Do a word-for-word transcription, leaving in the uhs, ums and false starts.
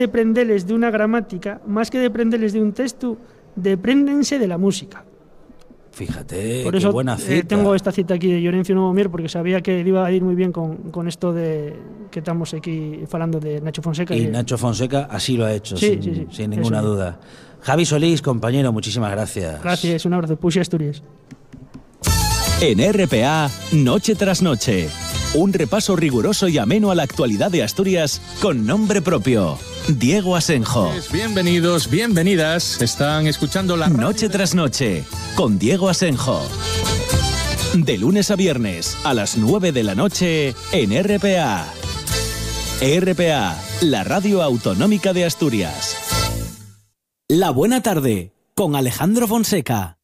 Deprendeles de una gramática, más que deprendeles de un texto, depréndense de la música. Fíjate, por eso, qué buena cita. Eh, tengo esta cita aquí de Llorencio Novo Mier, porque sabía que iba a ir muy bien con, con esto de que estamos aquí hablando de Nacho Fonseca. Y, y Nacho Fonseca así lo ha hecho, sí, sin, sí, sí, sin ninguna eso. duda. Javi Solís, compañero, muchísimas gracias. Gracias, un abrazo. Puxa Asturias. En R P A, Noche tras Noche. Un repaso riguroso y ameno a la actualidad de Asturias con nombre propio. Diego Asenjo. Bienvenidos, bienvenidas. Están escuchando la... Noche tras Noche con Diego Asenjo. De lunes a viernes a las nueve de la noche en R P A. R P A, la radio autonómica de Asturias. La buena tarde con Alejandro Fonseca.